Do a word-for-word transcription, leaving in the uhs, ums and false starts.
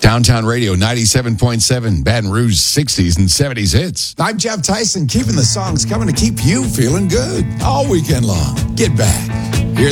Downtown Radio ninety-seven point seven, Baton Rouge sixties and seventies hits. I'm Jeff Tyson, keeping the songs coming to keep you feeling good all weekend long. Get back